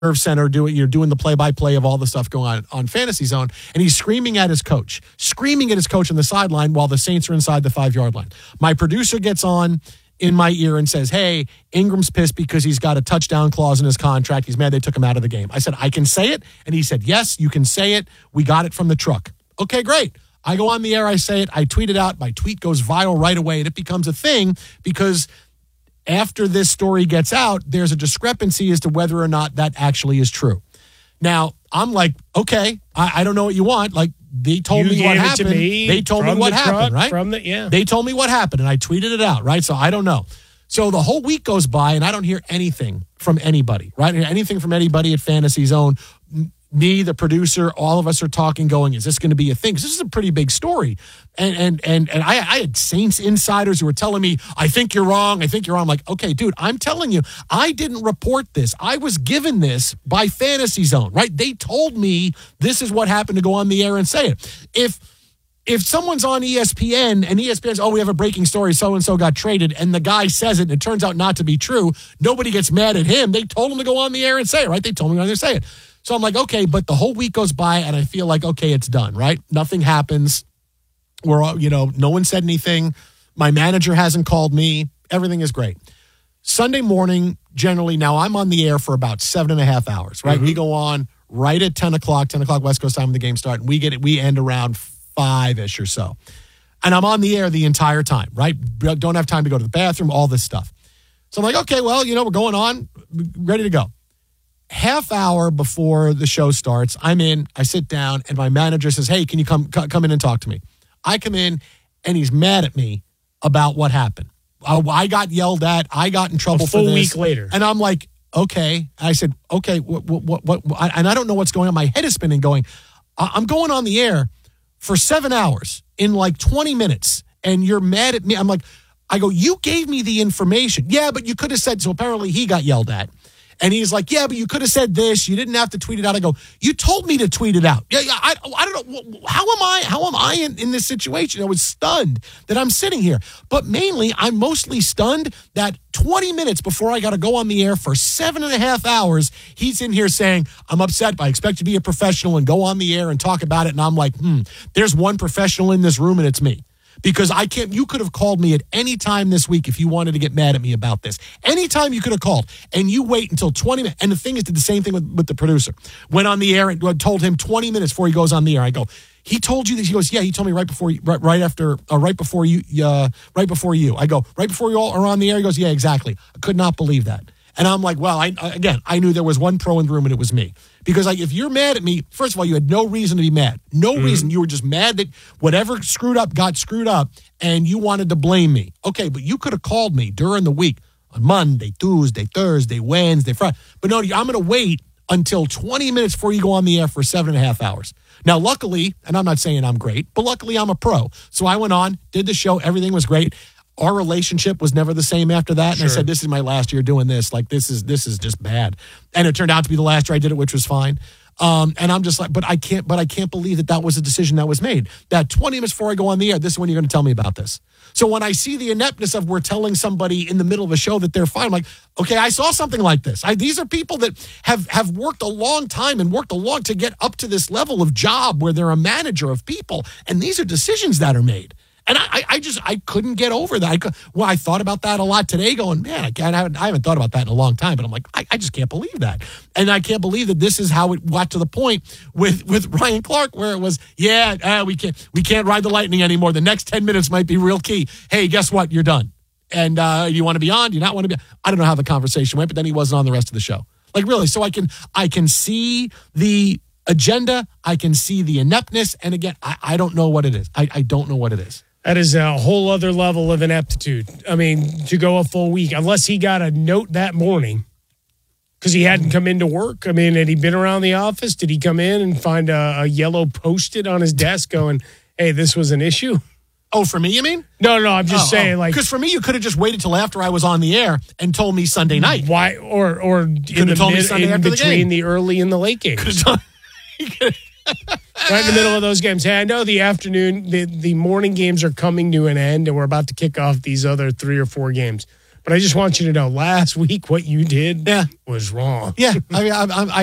Center doing the play-by-play of all the stuff going on Fantasy Zone, and he's screaming at his coach on the sideline while the Saints are inside the 5-yard line. My producer gets on in my ear and says, hey, Ingram's pissed because he's got a touchdown clause in his contract. He's mad they took him out of the game. I said, I can say it? And he said, yes, you can say it. We got it from the truck. Okay, great. I go on the air, I say it, I tweet it out. My tweet goes viral right away, and it becomes a thing because after this story gets out, there's a discrepancy as to whether or not that actually is true. Now, I'm like, okay, I don't know what you want. Like, they told me what happened. They told me what happened, right? They told me what happened, and I tweeted it out, right? So I don't know. So the whole week goes by, and I don't hear anything from anybody, right? Anything from anybody at Fantasy Zone. Me, the producer, all of us are talking, going, is this going to be a thing? Because this is a pretty big story. And I had Saints insiders who were telling me, I think you're wrong. I'm like, okay, dude, I'm telling you, I didn't report this. I was given this by Fantasy Zone, right? They told me this is what happened to go on the air and say it. If someone's on ESPN and ESPN's, we have a breaking story, so-and-so got traded, and the guy says it and it turns out not to be true, nobody gets mad at him. They told him to go on the air and say it, right? They told me to go on there and say it. So I'm like, okay, but the whole week goes by and I feel like, okay, it's done, right? Nothing happens. No one said anything. My manager hasn't called me. Everything is great. Sunday morning, generally, now I'm on the air for about 7.5 hours, right? Mm-hmm. We go on right at 10 o'clock West Coast time when the game starts. We end around 5-ish or so. And I'm on the air the entire time, right? Don't have time to go to the bathroom, all this stuff. So I'm like, okay, well, we're going on, ready to go. Half hour before the show starts, I'm in, I sit down, and my manager says, hey, can you come in and talk to me? I come in, and he's mad at me about what happened. I got yelled at. I got in trouble for this. A full week later. And I'm like, okay. I said, okay, what? And I don't know what's going on. My head is spinning going, I'm going on the air for 7 hours in like 20 minutes, and you're mad at me. I go, you gave me the information. Yeah, but you could have said, so apparently he got yelled at. And he's like, yeah, but you could have said this. You didn't have to tweet it out. I go, you told me to tweet it out. Yeah, I don't know. How am I in this situation? I was stunned that I'm sitting here. But mainly, I'm mostly stunned that 20 minutes before I got to go on the air for 7.5 hours, he's in here saying, I'm upset. I expect you to be a professional and go on the air and talk about it. And I'm like, there's one professional in this room, and it's me. Because you could have called me at any time this week if you wanted to get mad at me about this. Anytime you could have called, and you wait until 20 minutes. And the thing is, did the same thing with the producer. Went on the air and told him 20 minutes before he goes on the air. I go, he told you this? He goes, yeah, he told me right before you. I go, right before you all are on the air? He goes, yeah, exactly. I could not believe that. And I'm like, well, I knew there was one pro in the room, and it was me. Because if you're mad at me, first of all, you had no reason to be mad. No reason. You were just mad that whatever screwed up got screwed up, and you wanted to blame me. Okay, but you could have called me during the week on Monday, Tuesday, Thursday, Wednesday, Friday. But no, I'm going to wait until 20 minutes before you go on the air for 7.5 hours. Now, luckily, and I'm not saying I'm great, but luckily I'm a pro. So I went on, did the show. Everything was great. Our relationship was never the same after that. And I said, this is my last year doing this. Like, this is just bad. And it turned out to be the last year I did it, which was fine. And I'm just like, but I can't believe that was a decision that was made. That 20 minutes before I go on the air, this is when you're going to tell me about this. So when I see the ineptness of we're telling somebody in the middle of a show that they're fine, I'm like, okay, I saw something like this. These are people that have worked a long time and worked to get up to this level of job where they're a manager of people. And these are decisions that are made. And I couldn't get over that. I thought about that a lot today going, man, I haven't thought about that in a long time. But I'm like, I just can't believe that. And I can't believe that this is how it got to the point with Ryan Clark where it was, we can't ride the Lightning anymore. The next 10 minutes might be real key. Hey, guess what? You're done. And you want to be on? Do you not want to be on? I don't know how the conversation went, but then he wasn't on the rest of the show. Like, really. So I can see the agenda. I can see the ineptness. And again, I don't know what it is. I don't know what it is. That is a whole other level of ineptitude. I mean, to go a full week, unless he got a note that morning because he hadn't come into work. I mean, had he been around the office? Did he come in and find a yellow Post-it on his desk going, hey, this was an issue? Oh, for me, you mean? No, I'm just saying. Like, because for me, you could have just waited till after I was on the air and told me Sunday night. Why? Or in between the early and the late games. Right in the middle of those games. Hey, I know the afternoon, the morning games are coming to an end, and we're about to kick off these other 3 or 4 games. But I just want you to know, last week what you did Yeah. was wrong. Yeah, I mean,